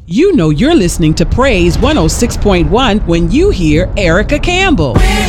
You know you're listening to Praise 106.1 when you hear Erica Campbell.